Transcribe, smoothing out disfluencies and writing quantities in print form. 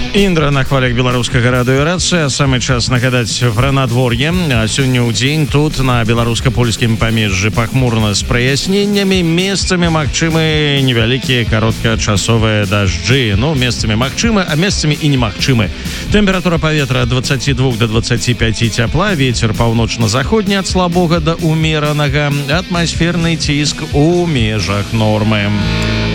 Індра на хвалях беларускага радыёрацыя. Самы час нагадаць пра надвор'е. Сёння ў дзень тут на беларуска-польскім памежжы пахмурна з праясненнямі, месцамі магчымы невялікія кароткачасовыя дажджы. Месцамі магчымы, а месцамі і немагчымы. Тэмпература паветра ад 22 до 25 цяпла, вецер паўночна-заходні ад слабога да ўмеранага, атмасферны ціск у межах нормы.